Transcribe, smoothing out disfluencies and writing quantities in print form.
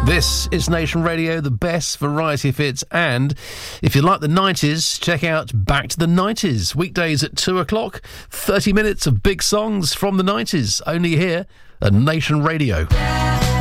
This is Nation Radio, the best variety of hits, and if you like the 90s, check out Back to the 90s. Weekdays at 2 o'clock, 30 minutes of big songs from the 90s, only here at Nation Radio.